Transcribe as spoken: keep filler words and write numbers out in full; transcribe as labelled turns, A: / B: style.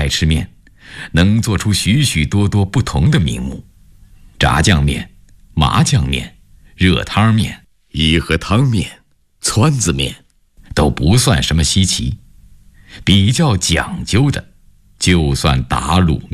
A: 吃面，能做出许许多多不同的名目：炸酱面、麻酱面、热汤面、一盒汤面、汆子面，都不算什么稀奇。比较讲究的，就算打卤面。